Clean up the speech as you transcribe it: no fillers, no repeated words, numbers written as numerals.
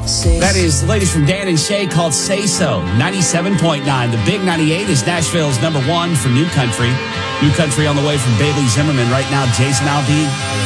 That is the latest from Dan and Shay called Say So, 97.9. The Big 98 is Nashville's number one for New Country. New Country on the way from Bailey Zimmerman. Right now, Jason Aldean